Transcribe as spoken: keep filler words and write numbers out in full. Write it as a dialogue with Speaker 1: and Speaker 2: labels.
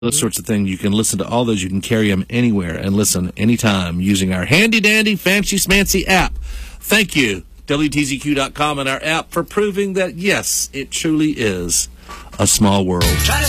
Speaker 1: those sorts of things. You can listen to all those. You can carry them anywhere and listen anytime using our handy-dandy, fancy-smancy app. Thank you, W T Z Q dot com and our app for proving that, yes, it truly is a small world.